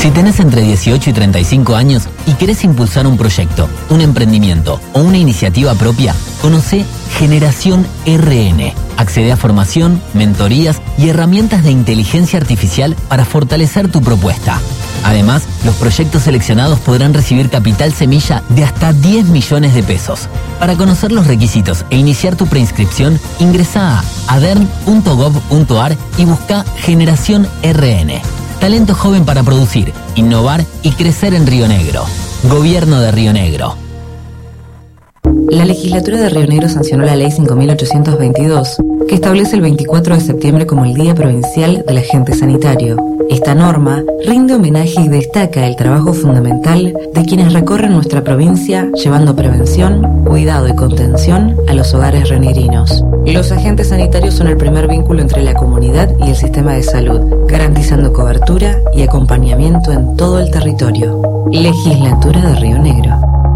Si tenés entre 18 y 35 años y querés impulsar un proyecto, un emprendimiento o una iniciativa propia, conocé Generación RN. Accede a formación, mentorías y herramientas de inteligencia artificial para fortalecer tu propuesta. Además, los proyectos seleccionados podrán recibir capital semilla de hasta 10 millones de pesos. Para conocer los requisitos e iniciar tu preinscripción, ingresa a adern.gov.ar y busca Generación RN. Talento joven para producir, innovar y crecer en Río Negro. Gobierno de Río Negro. La legislatura de Río Negro sancionó la ley 5.822, que establece el 24 de septiembre como el Día Provincial del Agente Sanitario. Esta norma rinde homenaje y destaca el trabajo fundamental de quienes recorren nuestra provincia llevando prevención, cuidado y contención a los hogares rionegrinos. Los agentes sanitarios son el primer vínculo entre la comunidad y el sistema de salud, garantizando cobertura y acompañamiento en todo el territorio. Legislatura de Río Negro.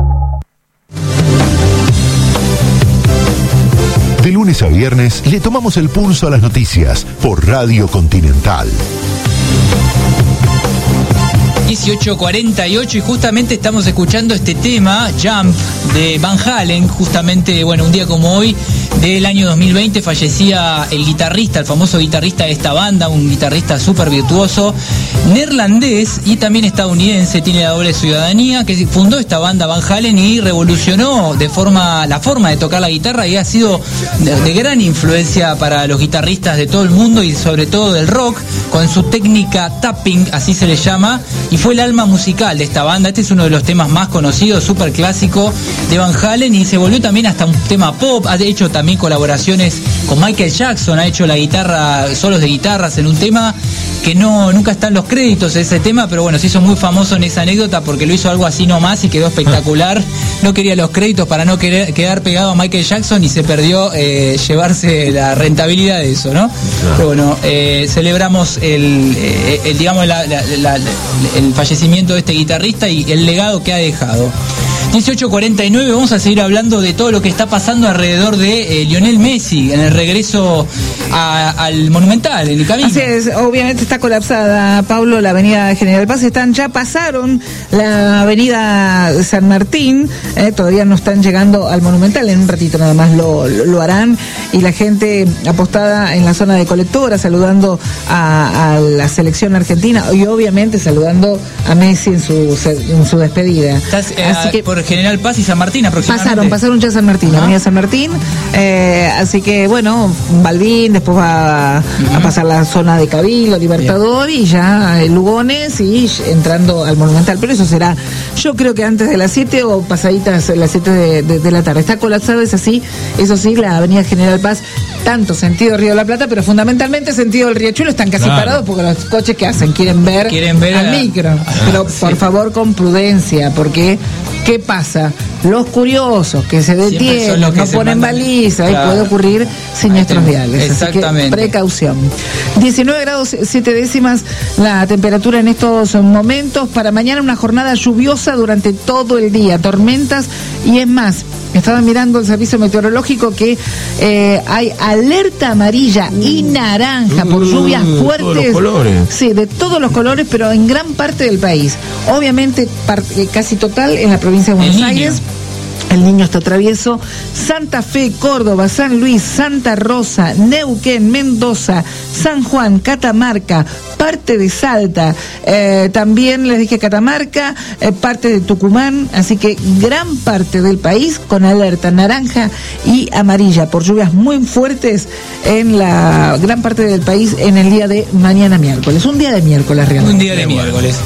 De lunes a viernes le tomamos el pulso a las noticias por Radio Continental. 18:48 y justamente estamos escuchando este tema, Jump, de Van Halen. Justamente, bueno, un día como hoy del año 2020 fallecía el guitarrista, el famoso guitarrista de esta banda, un guitarrista súper virtuoso, neerlandés y también estadounidense, tiene la doble ciudadanía, que fundó esta banda Van Halen y revolucionó la forma de tocar la guitarra y ha sido de gran influencia para los guitarristas de todo el mundo y sobre todo del rock, con su técnica tapping, así se le llama, y fue el alma musical de esta banda. Este es uno de los temas más conocidos, súper clásico de Van Halen, y se volvió también hasta un tema pop. Ha hecho también colaboraciones con Michael Jackson, ha hecho la guitarra, solos de guitarras en un tema que nunca está en los créditos ese tema, pero bueno, se hizo muy famoso en esa anécdota porque lo hizo algo así nomás y quedó espectacular. No quería los créditos para no quedar pegado a Michael Jackson y se perdió llevarse la rentabilidad de eso, ¿no? Claro. Pero bueno, celebramos el fallecimiento de este guitarrista y el legado que ha dejado. 18:49, vamos a seguir hablando de todo lo que está pasando alrededor de Lionel Messi en el regreso al Monumental, en el camino. Así es, obviamente está colapsada, Pablo, la avenida General Paz. Ya pasaron la avenida San Martín, todavía no están llegando al Monumental, en un ratito nada más lo harán, y la gente apostada en la zona de colectora, saludando a la selección argentina y obviamente saludando a Messi en su despedida. Así que por General Paz y San Martín aproximadamente. Pasaron ya San Martín, avenida San Martín, así que bueno, Balbín, después va a pasar la zona de Cabildo, Libertador, y ya Lugones y entrando al Monumental, pero eso será, yo creo que antes de las 7 o pasaditas las 7 de la tarde. Está colapsado, es así, eso sí, la avenida General Paz, tanto sentido Río de la Plata, pero fundamentalmente sentido del Riachuelo, están casi parados porque los coches que hacen quieren ver al micro, pero por favor con prudencia, porque ¿qué pasa? Los curiosos que se detienen, no ponen baliza, y puede ocurrir siniestros viales. Exactamente. Así que precaución. 19 grados 7 décimas la temperatura en estos momentos. Para mañana una jornada lluviosa durante todo el día, tormentas, y es más, estaba mirando el servicio meteorológico que hay alerta amarilla y naranja por lluvias fuertes. Todos los colores. Sí, de todos los colores, pero en gran parte del país. Obviamente casi total en la provincia de Buenos Aires. El Niño está travieso. Santa Fe, Córdoba, San Luis, Santa Rosa, Neuquén, Mendoza, San Juan, Catamarca, parte de Salta, también les dije Catamarca, parte de Tucumán, así que gran parte del país con alerta naranja y amarilla por lluvias muy fuertes en la gran parte del país en el día de mañana miércoles. Un día de miércoles realmente. Un día de miércoles.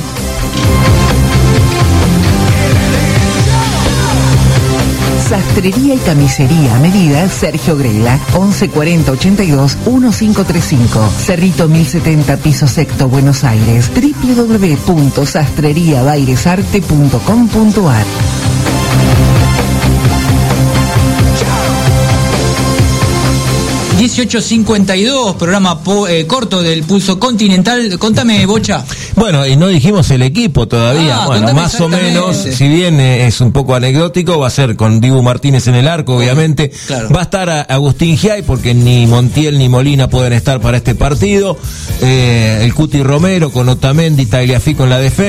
Sastrería y camisería a medida Sergio Grela, 1140 82 1535, Cerrito 1070, piso sexto, Buenos Aires, www.sastreriabairesarte.com.ar. 18:52, programa corto del Pulso Continental. Contame, Bocha. Bueno, y no dijimos el equipo todavía. Bueno, más o menos, si bien es un poco anecdótico, va a ser con Dibu Martínez en el arco, obviamente. Claro. Va a estar Agustín Giay, porque ni Montiel ni Molina pueden estar para este partido. El Cuti Romero con Otamendi, Tagliafico en la defensa.